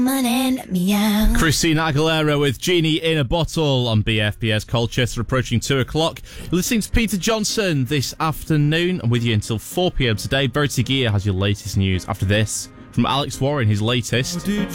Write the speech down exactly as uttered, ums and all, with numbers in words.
Christina Aguilera with Genie in a Bottle on B F B S Colchester, approaching two o'clock. You're listening to Peter Johnson this afternoon. I'm with you until four p.m. today. Verity Gear has your latest news after this from Alex Warren, his latest.